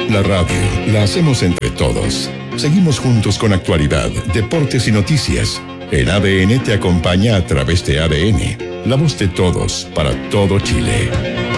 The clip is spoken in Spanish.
La radio la hacemos entre todos. Seguimos juntos con actualidad, deportes y noticias. El ADN te acompaña a través de ADN, la voz de todos para todo Chile.